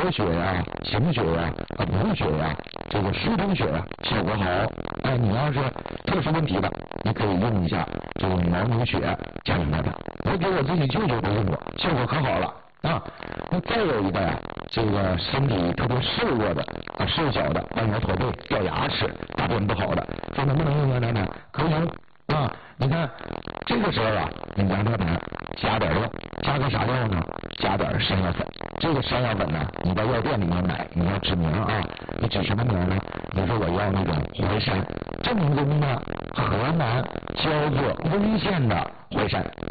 活血呀、行血呀、补血呀、这个疏通血呀，效果好。哎，你要是特殊问题的，你可以用一下这个牦牛血加上它的。我给我自己舅舅都用过，效果可好了啊。那再有一个呀，这个身体特别瘦弱的瘦小的，弯腰驼背、掉牙齿、大便不好的，说能不能用呢？可以用啊。你看这个时候啊，你让他呢加点料，加个啥料呢？加点山药粉。这个山药粉呢，你到药店里面买，你要指名啊。你指什么名呢？你说我要那种淮山，正宗的河南焦作温县的淮山